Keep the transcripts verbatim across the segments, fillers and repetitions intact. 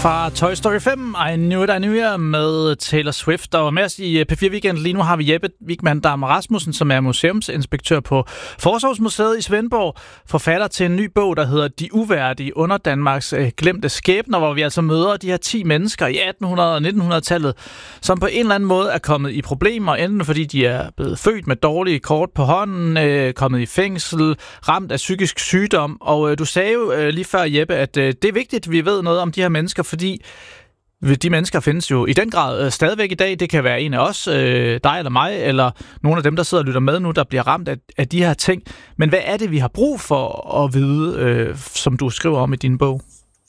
Fra Toy Story fem, I Knew It, I Knew It med Taylor Swift. Og med os i P fire Weekend lige nu har vi Jeppe Wigman Dam Rasmussen, som er museumsinspektør på Forsorgsmuseet i Svendborg. Forfatter til en ny bog, der hedder De Uværdige under Danmarks glemte skæbner, hvor vi altså møder de her ti mennesker i atten hundrede- og nitten hundrede-tallet, som på en eller anden måde er kommet i problemer, enten fordi de er blevet født med dårlige kort på hånden, øh, kommet i fængsel, ramt af psykisk sygdom. Og øh, du sagde jo øh, lige før, Jeppe, at øh, det er vigtigt, at vi ved noget om de her mennesker, fordi de mennesker findes jo i den grad øh, stadigvæk i dag. Det kan være en af os, øh, dig eller mig, eller nogle af dem, der sidder og lytter med nu, der bliver ramt af, af de her ting. Men hvad er det, vi har brug for at vide, øh, som du skriver om i din bog?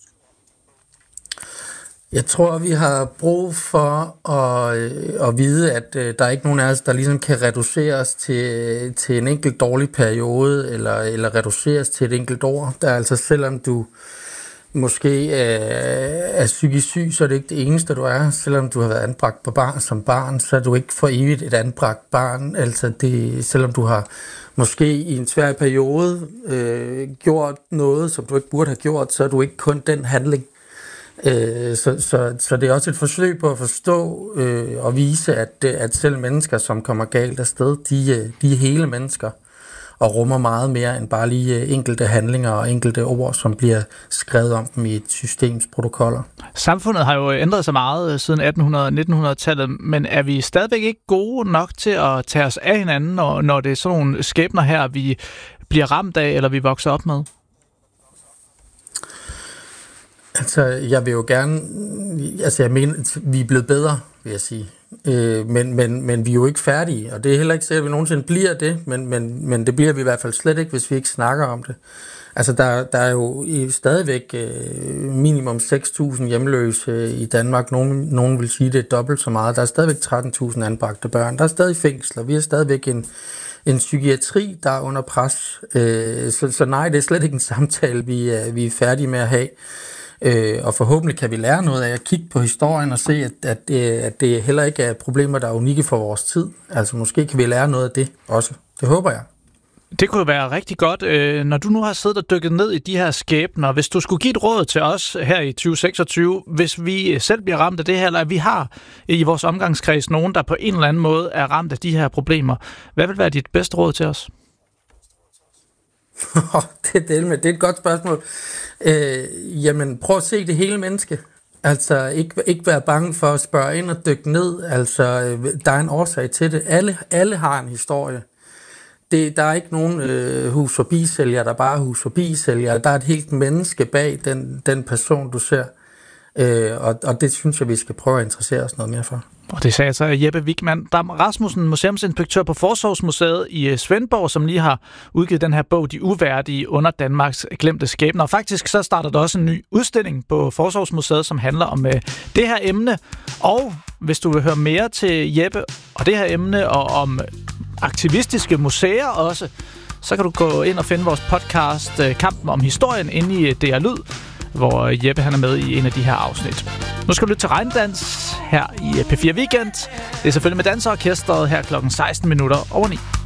Jeg tror, vi har brug for at, øh, at vide, at øh, der er ikke nogen af os, der ligesom kan reduceres til, til en enkelt dårlig periode, eller, eller reduceres til et enkelt år. Der er altså, selvom du måske er, er psykisk syg, så er det ikke det eneste, du er. Selvom du har været anbragt på barn som barn, så er du ikke for evigt et anbragt barn. Altså det, selvom du har måske i en svær periode øh, gjort noget, som du ikke burde have gjort, så er du ikke kun den handling. Øh, så, så, så det er også et forsøg på at forstå øh, og vise, at, at selv mennesker, som kommer galt afsted, de, de er hele mennesker og rummer meget mere end bare lige enkelte handlinger og enkelte ord, som bliver skrevet om dem i et systems protokoller. Samfundet har jo ændret sig meget siden atten hundrede- og nitten hundrede-tallet, men er vi stadigvæk ikke gode nok til at tage os af hinanden, når, når det er sådan nogle skæbner her, vi bliver ramt af, eller vi vokser op med? Altså, jeg vil jo gerne... Altså, jeg mener, vi er blevet bedre, vil jeg sige. Øh, men, men, men vi er jo ikke færdige, og det er heller ikke sikkert, at vi nogensinde bliver det, men, men, men det bliver vi i hvert fald slet ikke, hvis vi ikke snakker om det. Altså, der, der er jo stadigvæk øh, minimum seks tusind hjemløse i Danmark. Nogen, nogen vil sige, det er dobbelt så meget. Der er stadigvæk tretten tusind anbragte børn. Der er stadig fængsler. Vi har stadigvæk en, en psykiatri, der er under pres. Øh, så, så nej, det er slet ikke en samtale, vi er, vi er færdige med at have. Øh, og forhåbentlig kan vi lære noget af at kigge på historien og se, at, at, det, at det heller ikke er problemer, der er unikke for vores tid. Altså måske kan vi lære noget af det også. Det håber jeg. Det kunne være rigtig godt, øh, når du nu har siddet og dykket ned i de her skæbner. Hvis du skulle give et råd til os her i tyve seksogtyve, hvis vi selv bliver ramt af det her, eller vi har i vores omgangskreds nogen, der på en eller anden måde er ramt af de her problemer, hvad vil være dit bedste råd til os? det, det, det er et godt spørgsmål. Øh, jamen, prøv at se det hele menneske. Altså, ikke, ikke være bange for at spørge ind og dykke ned. Altså, der er en årsag til det. Alle, alle har en historie. Det, der er ikke nogen øh, hus forbi-sælger, der bare er hus forbi-sælger. Der er et helt menneske bag den, den person, du ser. Øh, og, og det synes jeg, vi skal prøve at interessere os noget mere for. Og det sagde så Jeppe Wigman Dam Rasmussen, museumsinspektør på Forsorgsmuseet i Svendborg, som lige har udgivet den her bog, De Uværdige under Danmarks glemte skæbner. Og faktisk så starter der også en ny udstilling på Forsorgsmuseet, som handler om øh, det her emne. Og hvis du vil høre mere til Jeppe og det her emne, og om aktivistiske museer også, så kan du gå ind og finde vores podcast øh, Kampen om historien inde i D R Lyd, hvor Jeppe han er med i en af de her afsnit. Nu skal du lytte til Regndans her i P fire Weekend. Det er selvfølgelig med Danseorkestret her klokken seksten minutter over ni.